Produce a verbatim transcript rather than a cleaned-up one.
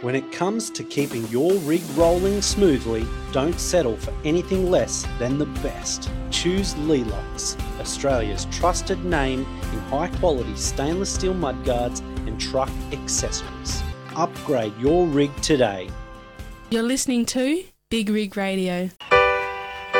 When it comes to keeping your rig rolling smoothly, don't settle for anything less than the best. Choose Lelox, Australia's trusted name in high-quality stainless steel mudguards and truck accessories. Upgrade your rig today. You're listening to Big Rig Radio.